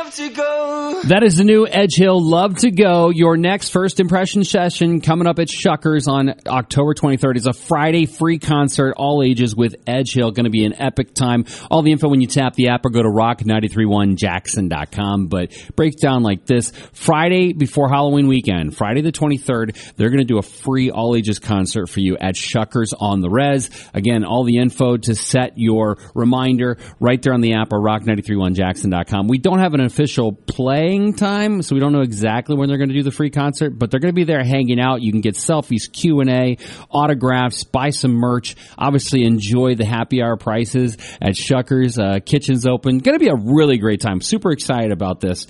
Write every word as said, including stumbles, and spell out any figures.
love to go. That is the new Edge Hill, Love to Go. Your next first impression session coming up at Shuckers on October twenty-third is a Friday free concert, all ages with Edge Hill. Going to be an epic time. All the info when you tap the app or go to rock nine three one jackson dot com. But breaks down like this. Friday before Halloween weekend, Friday the twenty-third, they're going to do a free all ages concert for you at Shuckers on the Res. Again, all the info to set your reminder right there on the app or rock nine three one jackson dot com. We don't have an official playing time, so we don't know exactly when they're going to do the free concert, but they're going to be there hanging out. You can get selfies, Q and A, autographs, buy some merch. Obviously, enjoy the happy hour prices at Shuckers. Uh, kitchen's open. Going to be a really great time. Super excited about this.